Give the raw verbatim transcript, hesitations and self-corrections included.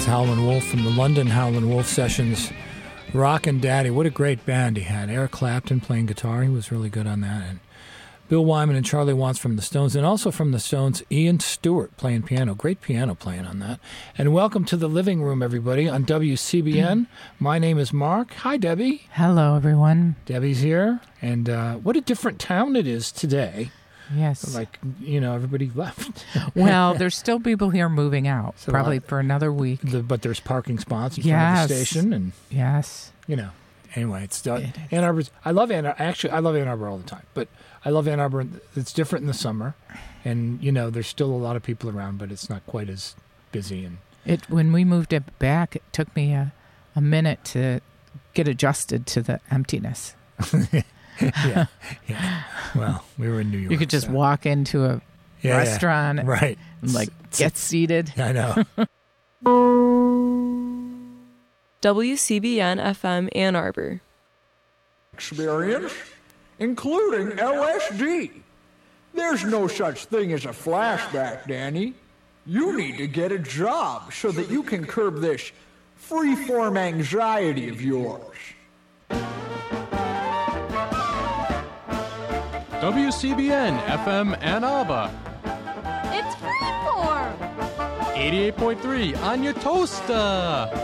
Howlin' Wolf from the London Howlin' Wolf sessions. Rockin' Daddy, what a great band he had. Eric Clapton playing guitar, he was really good on that. And Bill Wyman and Charlie Watts from the Stones, and also from the Stones, Ian Stewart playing piano. Great piano playing on that. And welcome to the living room, everybody, on W C B N. My name is Mark. Hi, Debbie. Hello, everyone. Debbie's here. And uh, what a different town it is today. Yes. Like, you know, everybody left. Well, there's still people here moving out, So, probably uh, for another week. The, but there's parking spots in Yes. front of the station. And, Yes. you know, anyway, it's uh, Ann Arbor's. I love Ann Arbor. Actually, I love Ann Arbor all the time. But I love Ann Arbor. It's different in the summer. And, you know, there's still a lot of people around, but it's not quite as busy. And It when we moved it back, it took me a, a minute to get adjusted to the emptiness. yeah, yeah. Well, we were in New York. You could just so. walk into a Yeah, restaurant, yeah. Right? and like get seated. I know. W C B N F M Ann Arbor. Experience, including L S D. There's no such thing as a flashback, Danny. You need to get a job so that you can curb this free-form anxiety of yours. W C B N F M Ann Arbor. It's freeform. eighty-eight point three on your toaster.